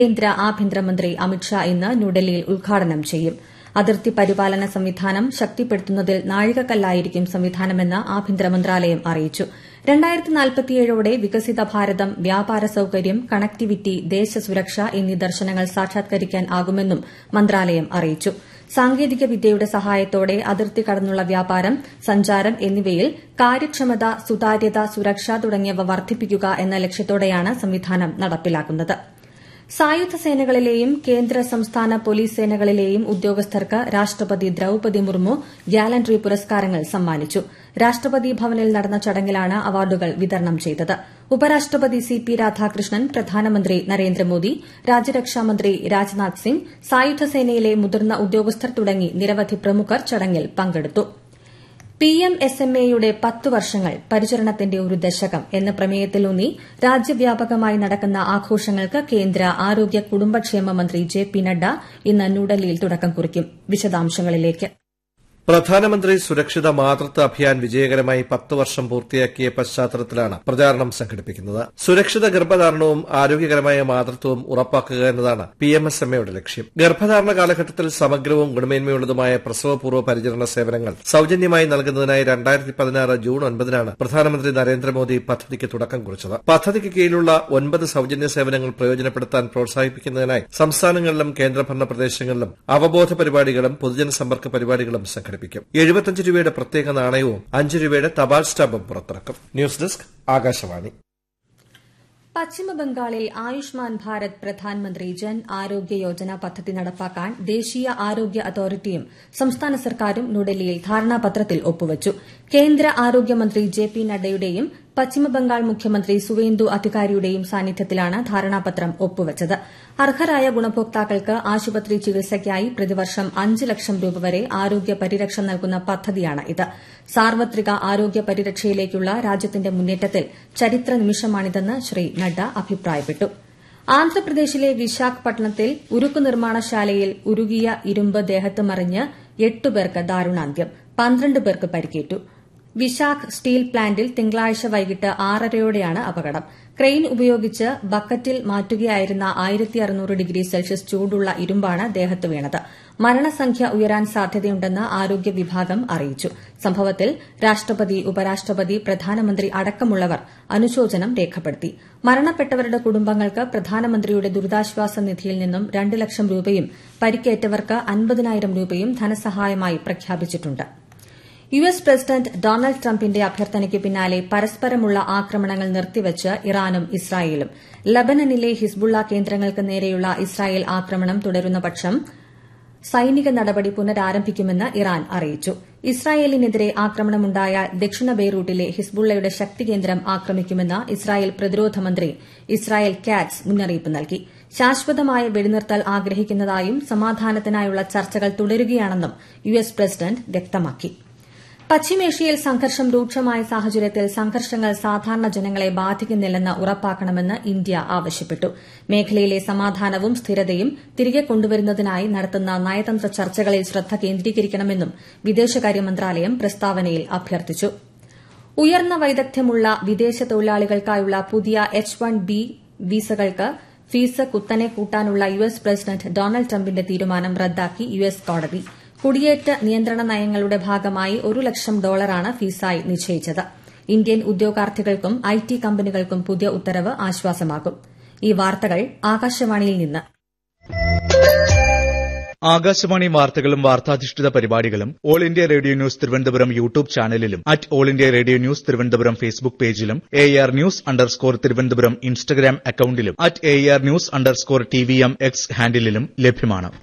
കേന്ദ്ര ആഭ്യന്തരമന്ത്രി അമിത്ഷാ ഇന്ന് ന്യൂഡൽഹിയിൽ ഉദ്ഘാടനം ചെയ്യും. അതിർത്തി പരിപാലന സംവിധാനം ശക്തിപ്പെടുത്തുന്നതിൽ നാഴികക്കല്ലായിരിക്കും സംവിധാനമെന്ന് ആഭ്യന്തര മന്ത്രാലയം അറിയിച്ചു. 2047ഓടെ വികസിത ഭാരതം, വ്യാപാര സൌകര്യം, കണക്ടിവിറ്റി, ദേശസുരക്ഷ എന്നീ ദർശനങ്ങൾ സാക്ഷാത്കരിക്കാനാകുമെന്നും മന്ത്രാലയം അറിയിച്ചു. സാങ്കേതിക വിദ്യയുടെ സഹായത്തോടെ അതിർത്തി കടന്നുള്ള വ്യാപാരം, സഞ്ചാരം എന്നിവയിൽ കാര്യക്ഷമത, സുതാര്യത, സുരക്ഷ തുടങ്ങിയവ വർദ്ധിപ്പിക്കുക എന്ന ലക്ഷ്യത്തോടെയാണ് സംവിധാനം നടപ്പിലാക്കുന്നത്. സായുധ സേനകളിലെയും കേന്ദ്ര സംസ്ഥാന പോലീസ് സേനകളിലെയും ഉദ്യോഗസ്ഥർക്ക് രാഷ്ട്രപതി ദ്രൌപദി മുർമു ഗ്യാലൻട്രി പുരസ്കാരങ്ങൾ സമ്മാനിച്ചു. രാഷ്ട്രപതി ഭവനിൽ നടന്ന ചടങ്ങിലാണ് അവാർഡുകൾ വിതരണം ചെയ്തത്. ഉപരാഷ്ട്രപതി സി.പി. രാധാകൃഷ്ണൻ, പ്രധാനമന്ത്രി നരേന്ദ്രമോദി, രാജ്യരക്ഷാമന്ത്രി രാജ്നാഥ് സിംഗ്, സായുധ സേനയിലെ മുതിർന്ന ഉദ്യോഗസ്ഥർ തുടങ്ങി നിരവധി പ്രമുഖർ ചടങ്ങിൽ പങ്കെടുത്തു. PMSMAയുടെ 10 വർഷങ്ങൾ പരിചരണത്തിന്റെ ഒരു ദശകം എന്ന പ്രമേയത്തിലൂന്നി രാജ്യവ്യാപകമായി നടക്കുന്ന ആഘോഷങ്ങൾക്ക് കേന്ദ്ര ആരോഗ്യ കുടുംബക്ഷേമ മന്ത്രി ജെ.പി. നഡ്ഡ ഇന്ന് ന്യൂഡൽഹിയിൽ തുടക്കം കുറിക്കും. വിശദാംശങ്ങളിലേക്ക്. പ്രധാനമന്ത്രി സുരക്ഷിത മാതൃത്വ അഭിയാൻ വിജയകരമായി 10 വർഷം പൂർത്തിയാക്കിയ പശ്ചാത്തലത്തിലാണ് പ്രചാരണം സംഘടിപ്പിക്കുന്നത്. സുരക്ഷിത ഗർഭധാരണവും ആരോഗ്യകരമായ മാതൃത്വവും ഉറപ്പാക്കുക എന്നതാണ് PMSMAയുടെ ലക്ഷ്യം. ഗർഭധാരണ കാലഘട്ടത്തിൽ സമഗ്രവും ഗുണമേന്മയുള്ളതുമായ പ്രസവപൂർവ്വ പരിചരണ സേവനങ്ങൾ സൌജന്യമായി നൽകുന്നതിനായി 2016 ജൂൺ 9-നാണ് പ്രധാനമന്ത്രി നരേന്ദ്രമോദി പദ്ധതിക്ക് തുടക്കം കുറിച്ചത്. പദ്ധതിക്ക് കീഴിലുള്ള 9 സൌജന്യ സേവനങ്ങൾ പ്രയോജനപ്പെടുത്താൻ പ്രോത്സാഹിപ്പിക്കുന്നതിനായി സംസ്ഥാനങ്ങളിലും കേന്ദ്രഭരണ പ്രദേശങ്ങളിലും അവബോധ പരിപാടികളും പൊതുജനസമ്പർക്ക പരിപാടികളും സംഘടിപ്പിക്കും. 75 രൂപയുടെ പ്രത്യേക നാണയവും 5 രൂപയുടെ തപാൽ സ്റ്റാമ്പും പുറത്തിറക്കും. News desk, Akashvani. പശ്ചിമബംഗാളിൽ ആയുഷ്മാൻ ഭാരത് പ്രധാൻമന്ത്രി ജൻ ആരോഗ്യ യോജന പദ്ധതി നടപ്പാക്കാൻ ദേശീയ ആരോഗ്യ അതോറിറ്റിയും സംസ്ഥാന സർക്കാരും ന്യൂഡൽഹിയിൽ ധാരണാപത്രത്തിൽ ഒപ്പുവച്ചു. കേന്ദ്ര ആരോഗ്യമന്ത്രി ജെ.പി. നഡ്ഡയുടെയും പശ്ചിമബംഗാൾ മുഖ്യമന്ത്രി സുവേന്ദു അധികാരിയുടെയും സാന്നിധ്യത്തിലാണ് ധാരണാപത്രം ഒപ്പുവച്ചത്. അർഹരായ ഗുണഭോക്താക്കൾക്ക് ആശുപത്രി ചികിത്സയ്ക്കായി പ്രതിവർഷം 5 ലക്ഷം രൂപ വരെ ആരോഗ്യ പരിരക്ഷ നൽകുന്ന പദ്ധതിയാണ് ഇത്. സാർവത്രിക ആരോഗ്യ പരിരക്ഷയിലേക്കുള്ള രാജ്യത്തിന്റെ മുന്നേറ്റത്തിൽ ചരിത്ര നിമിഷമാണിതെന്ന് ശ്രീ നഡ്ഡ അഭിപ്രായപ്പെട്ടു. ആന്ധ്രാപ്രദേശിലെ വിശാഖപട്ടണത്തിൽ ഉരുക്കു നിർമ്മാണശാലയിൽ ഉരുകിയ ഇരുമ്പ് ദേഹത്ത് മറിഞ്ഞ് 8 പേർക്ക് ദാരുണാന്ത്യം, 12 പേർക്ക് പരിക്കേറ്റു. വിശാഖ് സ്റ്റീൽ പ്ലാന്റിൽ തിങ്കളാഴ്ച വൈകിട്ട് 6:30യോടെയാണ് അപകടം. ക്രെയിൻ ഉപയോഗിച്ച് ബക്കറ്റിൽ മാറ്റുകയായിരുന്ന 1600 ഡിഗ്രി സെൽഷ്യസ് ചൂടുള്ള ഇരുമ്പാണ് ദേഹത്ത് വീണത്. മരണസംഖ്യ ഉയരാൻ സാധ്യതയുണ്ടെന്ന് ആരോഗ്യ വിഭാഗം അറിയിച്ചു. സംഭവത്തിൽ രാഷ്ട്രപതി, ഉപരാഷ്ട്രപതി, പ്രധാനമന്ത്രി അടക്കമുള്ളവർ അനുശോചനം രേഖപ്പെടുത്തി. മരണപ്പെട്ടവരുടെ കുടുംബങ്ങൾക്ക് പ്രധാനമന്ത്രിയുടെ ദുരിതാശ്വാസ നിധിയിൽ നിന്നും 2 ലക്ഷം രൂപയും പരിക്കേറ്റവർക്ക് 50,000 രൂപയും ധനസഹായമായി പ്രഖ്യാപിച്ചിട്ടുണ്ട്. യുഎസ് പ്രസിഡന്റ് ഡൊണാൾഡ് ട്രംപിന്റെ അഭ്യർത്ഥനയ്ക്ക് പിന്നാലെ പരസ്പരമുള്ള ആക്രമണങ്ങൾ നിർത്തിവച്ച് ഇറാനും ഇസ്രായേലും. ലബനനിലെ ഹിസ്ബുള്ള കേന്ദ്രങ്ങൾക്ക് നേരെയുള്ള ഇസ്രായേൽ ആക്രമണം തുടരുന്ന പക്ഷം സൈനിക നടപടി പുനരാരംഭിക്കുമെന്ന് ഇറാൻ അറിയിച്ചു. ഇസ്രായേലിനെതിരെ ആക്രമണമുണ്ടായാൽ ദക്ഷിണ ബെയ്റൂട്ടിലെ ഹിസ്ബുള്ളയുടെ ശക്തികേന്ദ്രം ആക്രമിക്കുമെന്ന് ഇസ്രായേൽ പ്രതിരോധ മന്ത്രി ഇസ്രായേൽ കാറ്റ്സ് മുന്നറിയിപ്പ് നൽകി. ശാശ്വതമായ വെടിനിർത്തൽ ആഗ്രഹിക്കുന്നതായും സമാധാനത്തിനായുള്ള ചർച്ചകൾ തുടരുകയാണെന്നും യുഎസ് പ്രസിഡന്റ് വ്യക്തമാക്കി. പശ്ചിമേഷ്യയിൽ സംഘർഷം രൂക്ഷമായ സാഹചര്യത്തിൽ സംഘർഷങ്ങൾ സാധാരണ ജനങ്ങളെ ബാധിക്കുന്നില്ലെന്ന് ഉറപ്പാക്കണമെന്ന് ഇന്ത്യ ആവശ്യപ്പെട്ടു. മേഖലയിലെ സമാധാനവും സ്ഥിരതയും തിരികെ കൊണ്ടുവരുന്നതിനായി നടത്തുന്ന നയതന്ത്ര ചർച്ചകളിൽ ശ്രദ്ധ കേന്ദ്രീകരിക്കണമെന്നും വിദേശകാര്യ മന്ത്രാലയം പ്രസ്താവനയിൽ അഭ്യർത്ഥിച്ചു. ഉയർന്ന വൈദഗ്ധ്യമുള്ള വിദേശ തൊഴിലാളികൾക്കായുള്ള പുതിയ H-1B വിസകൾക്ക് ഫീസ് കുത്തനെ കൂട്ടാനുള്ള യുഎസ് പ്രസിഡന്റ് ഡൊണാൾഡ് ട്രംപിന്റെ തീരുമാനം റദ്ദാക്കി യുഎസ് കോടതി. കുടിയേറ്റ നിയന്ത്രണ നയങ്ങളുടെ ഭാഗമായി $1 ലക്ഷം ഫീസായി നിശ്ചയിച്ചത്. ഇന്ത്യൻ ഉദ്യോഗാർത്ഥികൾക്കും IT കമ്പനികൾക്കും പുതിയ ഉത്തരവ് ആശ്വാസമാകും. ഈ വാർത്തകൾ ആകാശവാണിയിൽ നിന്ന്. ആകാശവാണി വാർത്തകളും വാർത്താധിഷ്ഠിത പരിപാടികളും all India radio news Thiruvananthapuram YouTube ചാനലിലും all India radio news Thiruvananthapuram Facebook പേജിലും AR News_ തിരുവനന്തപുരം ഇൻസ്റ്റഗ്രാം അക്കൌണ്ടിലും AR News_TVM X ഹാൻഡിലും ലഭ്യമാണ്.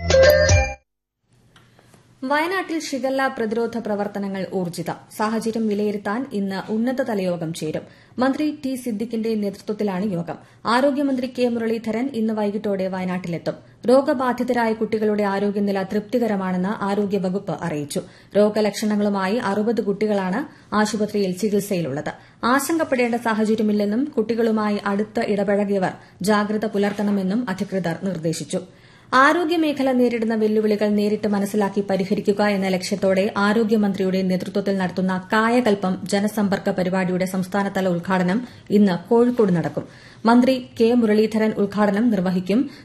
വയനാട്ടിൽ ഷിഗല്ല പ്രതിരോധ പ്രവർത്തനങ്ങൾ ഊർജിതം. സാഹചര്യം വിലയിരുത്താൻ ഇന്ന് ഉന്നതതല യോഗം ചേരും. മന്ത്രി ടി സിദ്ദിഖിന്റെ നേതൃത്വത്തിലാണ് യോഗം. ആരോഗ്യമന്ത്രി കെ മുരളീധരൻ ഇന്ന് വൈകിട്ടോടെ വയനാട്ടിലെത്തും. രോഗബാധിതരായ കുട്ടികളുടെ ആരോഗ്യനില തൃപ്തികരമാണെന്ന് ആരോഗ്യവകുപ്പ് അറിയിച്ചു. രോഗലക്ഷണങ്ങളുമായി 60 കുട്ടികളാണ് ആശുപത്രിയിൽ ചികിത്സയിലുള്ളത്. ആശങ്കപ്പെടേണ്ട സാഹചര്യമില്ലെന്നും കുട്ടികളുമായി അടുത്ത് ഇടപഴകിയവർ ജാഗ്രത പുലർത്തണമെന്നും അധികൃതർ നിർദ്ദേശിച്ചു. ആരോഗ്യമേഖല നേരിടുന്ന വെല്ലുവിളികൾ നേരിട്ട് മനസ്സിലാക്കി പരിഹരിക്കുക എന്ന ലക്ഷ്യത്തോടെ ആരോഗ്യമന്ത്രിയുടെ നേതൃത്വത്തിൽ നടത്തുന്ന കായകൽപ്പം ജനസമ്പർക്ക പരിപാടിയുടെ സംസ്ഥാനതല ഉദ്ഘാടനം ഇന്ന് കോഴിക്കോട് നടക്കും മന്ത്രി കെ മുരളീധരൻ ഉദ്ഘാടനം നിർവഹിക്കും